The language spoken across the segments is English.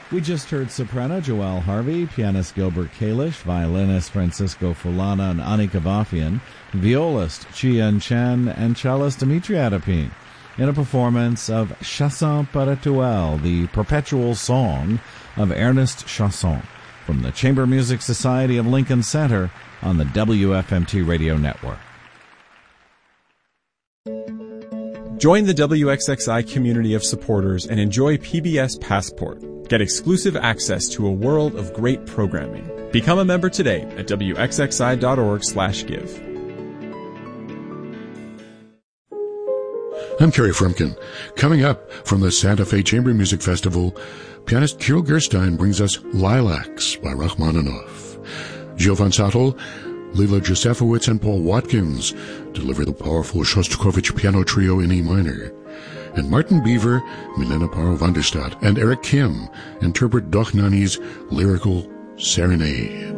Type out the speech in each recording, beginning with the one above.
We just heard soprano Joelle Harvey, pianist Gilbert Kalish, violinist Francisco Fulana and Annika Vafian, violist Chien Chen, and cellist Dimitri Adapin in a performance of Chanson Perpetuelle, the perpetual song of Ernest Chausson, from the Chamber Music Society of Lincoln Center on the WFMT Radio Network. Join the WXXI community of supporters and enjoy PBS Passport. Get exclusive access to a world of great programming. Become a member today at wxxi.org/give. I'm Kerry Frumkin. Coming up from the Santa Fe Chamber Music Festival, pianist Kirill Gerstein brings us Lilacs by Rachmaninoff. Gio Van Sattel, Lila Josefowitz, and Paul Watkins deliver the powerful Shostakovich piano trio in E minor. And Martin Beaver, Milena Paro-van der Stadt, and Eric Kim interpret Dochnani's lyrical serenade.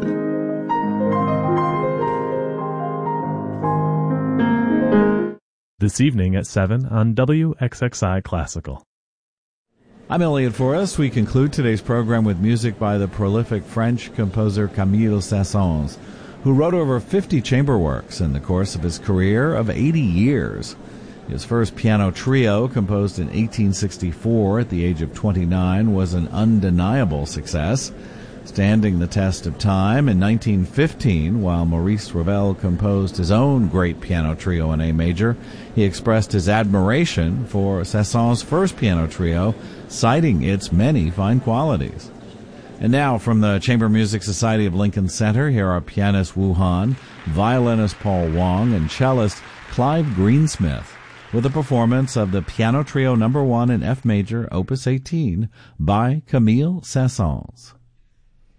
This evening at 7 on WXXI Classical. I'm Elliot Forrest. We conclude today's program with music by the prolific French composer Camille Saint-Saëns, who wrote over 50 chamber works in the course of his career of 80 years. His first piano trio, composed in 1864 at the age of 29, was an undeniable success, standing the test of time. In 1915, while Maurice Ravel composed his own great piano trio in A major, he expressed his admiration for Saint-Saëns' first piano trio, citing its many fine qualities. And now, from the Chamber Music Society of Lincoln Center, here are pianist Wu Han, violinist Paul Wong, and cellist Clive Greensmith, with a performance of the Piano Trio No. 1 in F major, Opus 18, by Camille Saint-Saëns.